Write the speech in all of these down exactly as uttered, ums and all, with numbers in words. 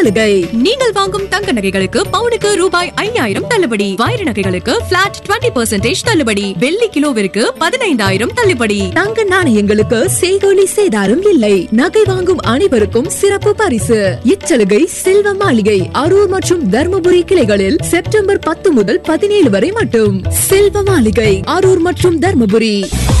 சலுகை. நீங்கள் வாங்கும் தங்க நகைகளுக்கு பவுனுக்கு ரூபாய் ஐயாயிரம் தள்ளுபடி. வைர நகைகளுக்கு பிளாட் இருபது பர்சன்டேஜ் தள்ளுபடி. வெள்ளி கிலோவிற்கு பதினைந்தாயிரம் தள்ளுபடி. தங்க நாணயங்களுக்கு செய்கூலி சேதாரம் இல்லை. நகை வாங்கும் அனைவருக்கும் சிறப்பு பரிசு. இச்சலுகை செல்வ மாளிகை அரூர் மற்றும் தர்மபுரி கிளைகளில் செப்டம்பர் பத்து முதல் பதினேழு வரை மட்டும். செல்வ மாளிகை அரூர் மற்றும் தர்மபுரி.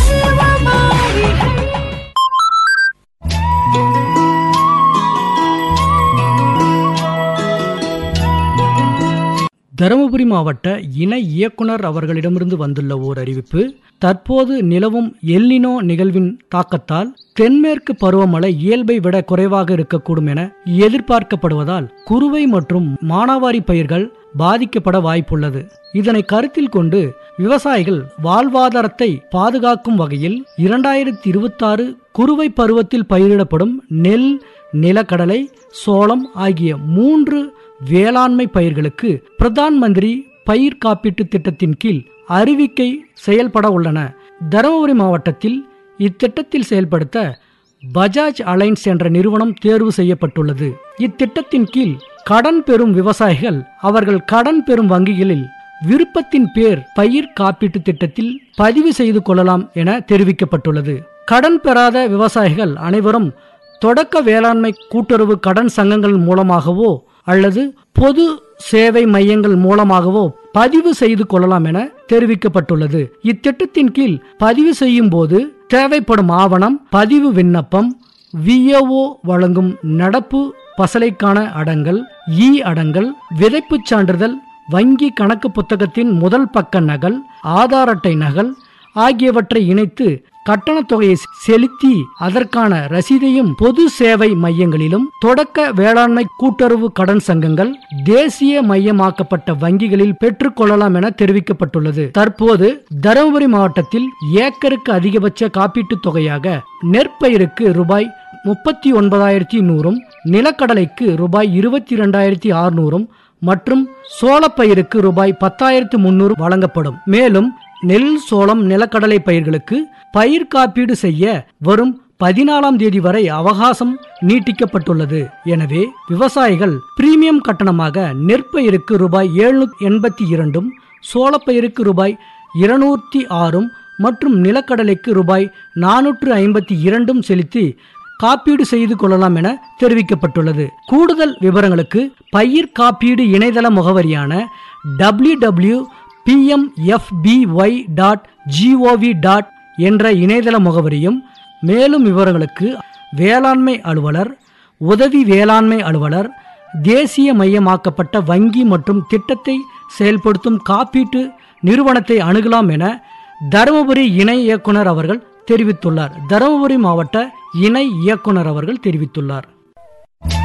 தருமபுரி மாவட்ட இணை இயக்குனர் அவர்களிடமிருந்து வந்துள்ள ஓர் அறிவிப்பு. தற்போது நிலவும் எல்னினோ நிகழ்வின் தாக்கத்தால் தென்மேற்கு பருவமழை இயல்பை விட குறைவாக இருக்கக்கூடும் என எதிர்பார்க்கப்படுவதால் குறுவை மற்றும் மானாவாரி பயிர்கள் பாதிக்கப்பட வாய்ப்புள்ளது. இதனை கருத்தில் கொண்டு விவசாயிகள் வாழ்வாதாரத்தை பாதுகாக்கும் வகையில் இரண்டாயிரத்தி இருபத்தி ஆறு குறுவை பருவத்தில் பயிரிடப்படும் நெல், நிலக்கடலை, சோளம் ஆகிய மூன்று வேளாண்மை பயிர்களுக்கு பிரதான் மந்திரி பயிர் காப்பீட்டு திட்டத்தின் கீழ் அறிவிக்கை செயல்பட உள்ளன. தருமபுரி மாவட்டத்தில் இத்திட்டத்தில் செயல்படுத்த பஜாஜ் அலைன்ஸ் என்ற நிறுவனம் தேர்வு செய்யப்பட்டுள்ளது. இத்திட்டத்தின் கீழ் கடன் பெறும் விவசாயிகள் அவர்கள் கடன் பெறும் வங்கிகளில் விருப்பத்தின் பேர் பயிர் காப்பீட்டு திட்டத்தில் பதிவு செய்து கொள்ளலாம் என தெரிவிக்கப்பட்டுள்ளது. கடன் பெறாத விவசாயிகள் அனைவரும் தொடக்க வேளாண்மை கூட்டுறவு கடன் சங்கங்கள் மூலமாகவோ அல்லது பொது சேவை மையங்கள் மூலமாகவோ பதிவு செய்து கொள்ளலாம் என தெரிவிக்கப்பட்டுள்ளது. இத்திட்டத்தின் கீழ் பதிவு செய்யும் போது தேவைப்படும் ஆவணம் பதிவு விண்ணப்பம், விஏஓ வழங்கும் நடப்பு பசலைக்கான அடங்கல், இ அடங்கல், விதைப்பு சான்றிதழ், வங்கி கணக்கு புத்தகத்தின் முதல் பக்க நகல், ஆதார் அட்டை நகல் ஆகியவற்றை இணைத்து கட்டண தொகையை செலுத்தி அதற்கான ரசீதையும் பொது சேவை மையங்களிலும் தொடக்க வேளாண்மை கூட்டுறவு கடன் சங்கங்கள் தேசிய மையமாக்கப்பட்ட வங்கிகளில் பெற்றுக் கொள்ளலாம் என தெரிவிக்கப்பட்டுள்ளது. தற்போது தருமபுரி மாவட்டத்தில் ஏக்கருக்கு அதிகபட்ச காப்பீட்டு தொகையாக நெற்பயிருக்கு ரூபாய் முப்பத்தி ஒன்பதாயிரத்தி நூறும், நிலக்கடலைக்கு ரூபாய் இருபத்தி இரண்டாயிரத்தி அறுநூறும் மற்றும் சோளப்பயிருக்கு ரூபாய் பத்தாயிரத்து முன்னூறு வழங்கப்படும். மேலும் நெல், சோளம், நிலக்கடலை பயிர்களுக்கு பயிர் காப்பீடு செய்ய வரும் பதினாலாம் தேதி வரை அவகாசம் நீட்டிக்கப்பட்டுள்ளது. எனவே விவசாயிகள் பிரீமியம் கட்டணமாக நெற்பயிருக்கு ரூபாய் எழுநூத்தி எண்பத்தி இரண்டும், சோளப்பயிருக்கு ரூபாய் இருநூத்தி ஆறும் மற்றும் நிலக்கடலைக்கு ரூபாய் நானூற்று ஐம்பத்தி இரண்டும் செலுத்தி காப்பீடு செய்து கொள்ளலாம் என தெரிவிக்கப்பட்டுள்ளது. கூடுதல் விவரங்களுக்கு பயிர் காப்பீடு இணையதள முகவரியான W W W dot B M F B Y dot gov dot என்ற இணையதள முகவரியும், மேலும் விவரங்களுக்கு வேளாண்மை அலுவலர், உதவி வேளாண்மை அலுவலர், தேசிய மையமாக்கப்பட்ட வங்கி மற்றும் திட்டத்தை செயல்படுத்தும் காப்பீட்டு நிறுவனத்தை அணுகலாம் என தருமபுரி இணை இயக்குனர் அவர்கள் தெரிவித்துள்ளார். தருமபுரி மாவட்ட இணை இயக்குனர் அவர்கள் தெரிவித்துள்ளார்.